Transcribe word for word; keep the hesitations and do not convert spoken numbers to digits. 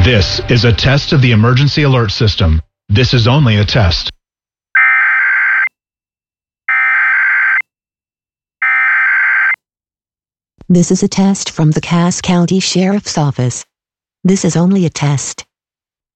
This is a test of the emergency alert system. This is only a test. This is a test from the Cass County Sheriff's Office. This is only a test.